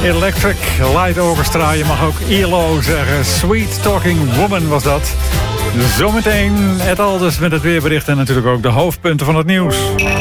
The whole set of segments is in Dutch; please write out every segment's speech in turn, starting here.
Electric Light Orchestra. Je mag ook ELO zeggen. Sweet Talking Woman was dat. Zometeen het Alders met het weerbericht en natuurlijk ook de hoofdpunten van het nieuws.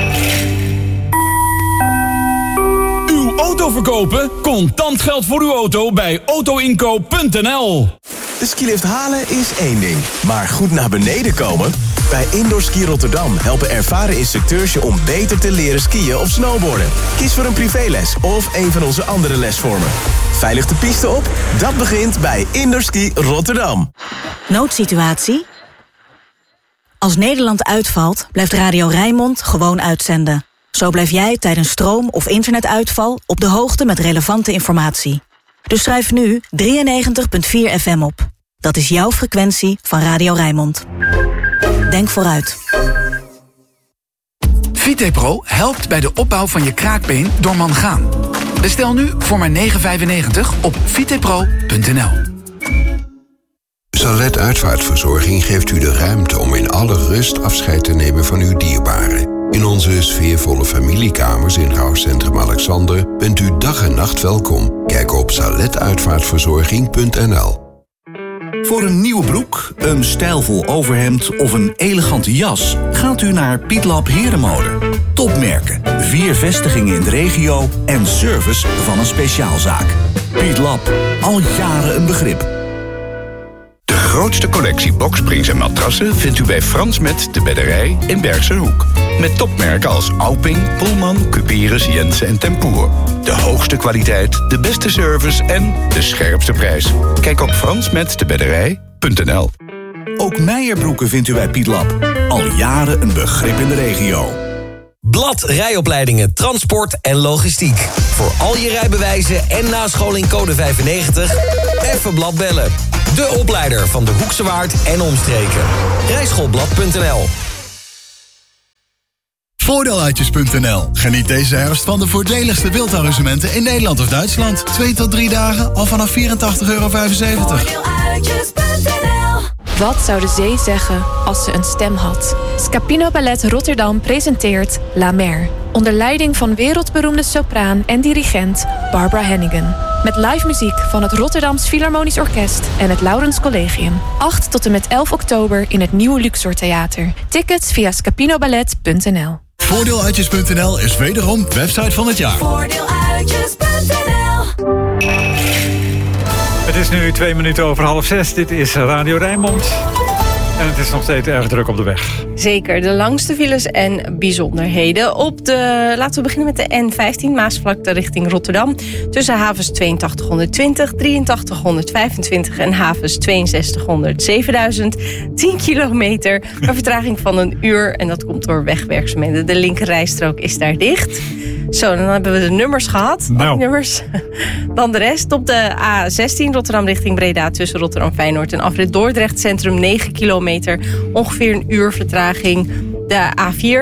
Uw auto verkopen? Contant geld voor uw auto bij autoinkoop.nl. De skilift halen is één ding, maar goed naar beneden komen? Bij Indoor Ski Rotterdam helpen ervaren instructeurs je om beter te leren skiën of snowboarden. Kies voor een privéles of een van onze andere lesvormen. Veilig de piste op? Dat begint bij Indoor Ski Rotterdam. Noodsituatie? Als Nederland uitvalt, blijft Radio Rijnmond gewoon uitzenden. Zo blijf jij tijdens stroom- of internetuitval op de hoogte met relevante informatie. Dus schrijf nu 93.4 FM op. Dat is jouw frequentie van Radio Rijnmond. Denk vooruit. VitePro helpt bij de opbouw van je kraakbeen door mangaan. Bestel nu voor maar €9,95 op vitepro.nl. Salet Uitvaartverzorging geeft u de ruimte om in alle rust afscheid te nemen van uw dierbaren. In onze sfeervolle familiekamers in Rouwcentrum Alexander bent u dag en nacht welkom. Kijk op saletuitvaartverzorging.nl. Voor een nieuwe broek, een stijlvol overhemd of een elegante jas gaat u naar Pietlab Herenmode. Topmerken, 4 vestigingen in de regio en service van een speciaalzaak. Pietlab, al jaren een begrip. De grootste collectie boksprings en matrassen vindt u bij Frans Met de Bedderij in Bergsenhoek. Met topmerken als Auping, Pullman, Cuperus, Jensen en Tempoer. De hoogste kwaliteit, de beste service en de scherpste prijs. Kijk op fransmetdebedderij.nl. Ook Meijerbroeken vindt u bij Pietlab. Al jaren een begrip in de regio. Blad Rijopleidingen, Transport en Logistiek. Voor al je rijbewijzen en nascholing code 95, even Blad bellen. De opleider van de Hoekse Waard en omstreken. Rijschoolblad.nl. Voordeeluitjes.nl. Geniet deze herfst van de voordeligste wildarrangementen in Nederland of Duitsland. 2 tot 3 dagen al vanaf €84,75. Wat zou de zee zeggen als ze een stem had? Scapino Ballet Rotterdam presenteert La Mer. Onder leiding van wereldberoemde sopraan en dirigent Barbara Hannigan. Met live muziek van het Rotterdams Philharmonisch Orkest en het Laurens Collegium. 8 tot en met 11 oktober in het Nieuwe Luxor Theater. Tickets via scapinoballet.nl. Voordeeluitjes.nl is wederom website van het jaar. Voordeeluitjes.nl. Het is nu 2 minuten over 5:30. Dit is Radio Rijnmond. En het is nog steeds erg druk op de weg. Zeker, de langste files en bijzonderheden. Laten we beginnen met de N15 Maasvlakte richting Rotterdam. Tussen havens 8220, 8325 en havens 6200, 7000. 10 kilometer, een vertraging van 1 uur. En dat komt door wegwerkzaamheden. De linkerrijstrook is daar dicht. Zo, dan hebben we de nummers gehad. Nou. Nummers. Dan de rest. Op de A16 Rotterdam richting Breda tussen Rotterdam Feyenoord en afrit Dordrecht Centrum 9 kilometer. Ongeveer 1 uur vertraging. De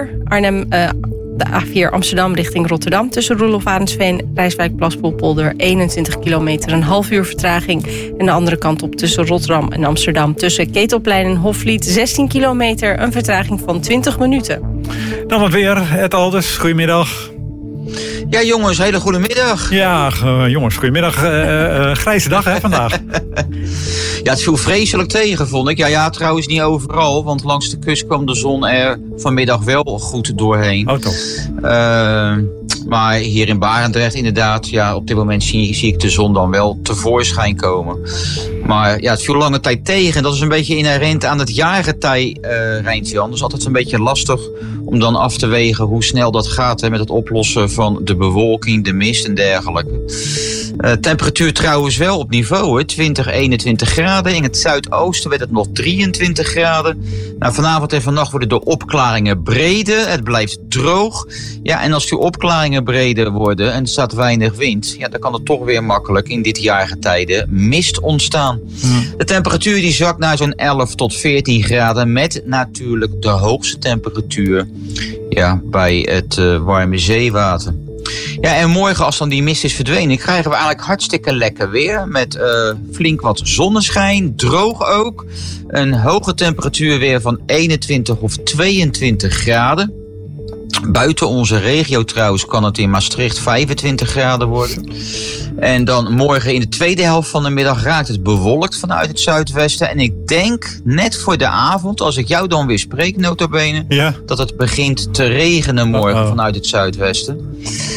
A4 Amsterdam richting Rotterdam tussen Roelof Arendsveen, Rijswijk, Plaspoelpolder 21 kilometer, een half uur vertraging. En de andere kant op tussen Rotterdam en Amsterdam tussen Ketelplein en Hofvliet 16 kilometer, een vertraging van 20 minuten. Dan wat weer, het Alders. Goedemiddag. Ja, jongens, hele goede middag. Ja, jongens, goedemiddag. Grijze dag, hè, vandaag. Ja, het viel vreselijk tegen, vond ik. Ja, trouwens niet overal, want langs de kust kwam de zon er vanmiddag wel goed doorheen. Oh, toch. Maar hier in Barendrecht inderdaad, ja, op dit moment zie ik de zon dan wel tevoorschijn komen. Maar ja, het viel lange tijd tegen. En dat is een beetje inherent aan het jaargetij, Rijntje-Jan. Dus altijd een beetje lastig om dan af te wegen hoe snel dat gaat, hè, met het oplossen van de bewolking, de mist en dergelijke. Temperatuur trouwens wel op niveau, hè, 20, 21 graden. In het zuidoosten werd het nog 23 graden. Nou, vanavond en vannacht worden de opklaringen breder. Het blijft droog. Ja, en als die opklaringen breder worden en er staat weinig wind, ja, dan kan er toch weer makkelijk in dit jaargetijde mist ontstaan. De temperatuur die zakt naar zo'n 11 tot 14 graden met natuurlijk de hoogste temperatuur, ja, bij het warme zeewater. Ja, en morgen als dan die mist is verdwenen, krijgen we eigenlijk hartstikke lekker weer. Met flink wat zonneschijn, droog ook. Een hoge temperatuur weer van 21 of 22 graden. Buiten onze regio trouwens kan het in Maastricht 25 graden worden. En dan morgen in de tweede helft van de middag raakt het bewolkt vanuit het zuidwesten. En ik denk net voor de avond, als ik jou dan weer spreek, nota bene, dat het begint te regenen morgen vanuit het zuidwesten.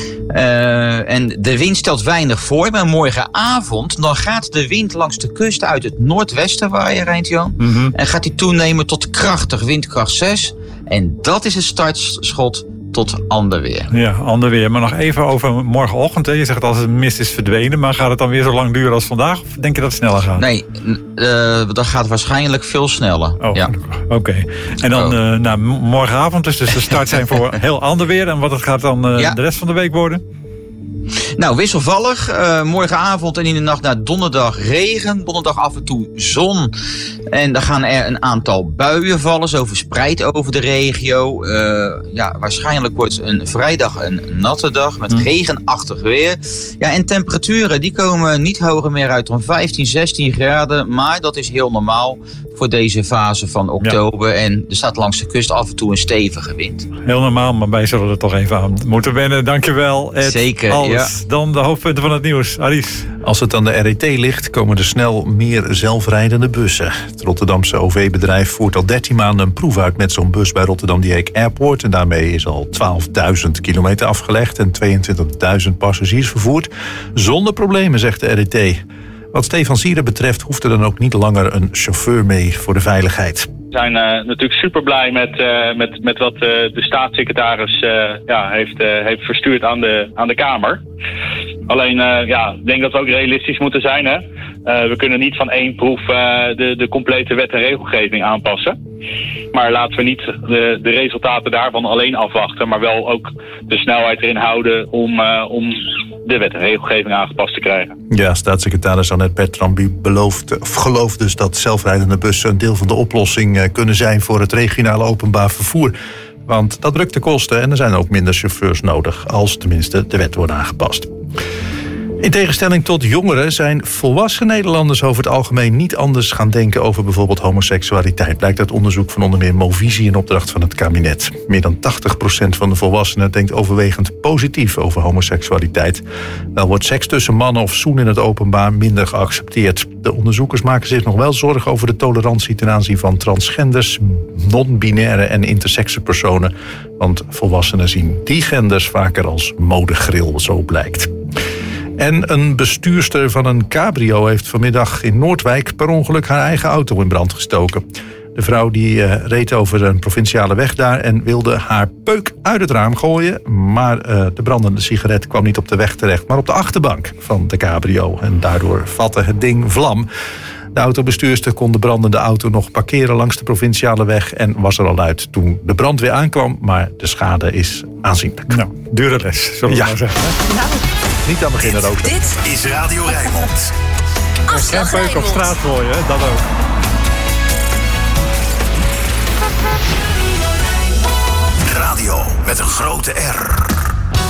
En de wind stelt weinig voor, maar morgenavond dan gaat de wind langs de kust uit het noordwesten waaien, Rijntjan. En gaat die toenemen tot krachtig, windkracht 6. En dat is het startschot tot ander weer. Ja, ander weer. Maar nog even over morgenochtend. Hè. Je zegt als het mist is verdwenen, maar gaat het dan weer zo lang duren als vandaag? Of denk je dat het sneller gaat? Nee, dat gaat waarschijnlijk veel sneller. Oké. En dan morgenavond dus de start zijn voor heel ander weer. En wat gaat dan de rest van de week worden? Nou, wisselvallig. Morgenavond en in de nacht naar donderdag regen. Donderdag af en toe zon. En dan gaan er een aantal buien vallen, zo verspreid over de regio. Waarschijnlijk wordt een vrijdag een natte dag met regenachtig weer. Ja, en temperaturen die komen niet hoger meer uit dan 15, 16 graden. Maar dat is heel normaal voor deze fase van oktober. Ja. En er staat langs de kust af en toe een stevige wind. Heel normaal, maar wij zullen er toch even aan moeten wennen. Dankjewel, Ed. Zeker, ja. Dan de hoofdpunten van het nieuws. Alice. Als het aan de RET ligt, komen er snel meer zelfrijdende bussen. Het Rotterdamse OV-bedrijf voert al 13 maanden een proef uit met zo'n bus bij Rotterdam The Hague Airport. En daarmee is al 12.000 kilometer afgelegd en 22.000 passagiers vervoerd. Zonder problemen, zegt de RET. Wat Stefan Sieren betreft hoeft er dan ook niet langer een chauffeur mee voor de veiligheid. We zijn natuurlijk super blij met wat de staatssecretaris heeft verstuurd aan de Kamer. Alleen, ik denk dat we ook realistisch moeten zijn. Hè? We kunnen niet van één proef de complete wet en regelgeving aanpassen. Maar laten we niet de resultaten daarvan alleen afwachten, maar wel ook de snelheid erin houden om de wet en regelgeving aangepast te krijgen. Ja, staatssecretaris Annette Bertrambu gelooft dus dat zelfrijdende bussen een deel van de oplossing kunnen zijn voor het regionale openbaar vervoer. Want dat drukt de kosten en er zijn ook minder chauffeurs nodig, als tenminste de wet wordt aangepast. In tegenstelling tot jongeren zijn volwassen Nederlanders over het algemeen niet anders gaan denken over bijvoorbeeld homoseksualiteit. Blijkt uit onderzoek van onder meer Movisie in opdracht van het kabinet. Meer dan 80% van de volwassenen denkt overwegend positief over homoseksualiteit. Wel wordt seks tussen mannen of zoen in het openbaar minder geaccepteerd. De onderzoekers maken zich nog wel zorgen over de tolerantie ten aanzien van transgenders, non-binaire en intersexe personen. Want volwassenen zien die genders vaker als modegril, zo blijkt. En een bestuurster van een cabrio heeft vanmiddag in Noordwijk per ongeluk haar eigen auto in brand gestoken. De vrouw die reed over een provinciale weg daar en wilde haar peuk uit het raam gooien. Maar de brandende sigaret kwam niet op de weg terecht, maar op de achterbank van de cabrio. En daardoor vatte het ding vlam. De autobestuurster kon de brandende auto nog parkeren langs de provinciale weg en was er al uit toen de brandweer aankwam. Maar de schade is aanzienlijk. Nou, dure les, zullen we maar zeggen. Niet aan beginnen ook. Dit is Radio Rijnmond. En peuk op straat gooien, hè? Dat ook. Radio met een grote R.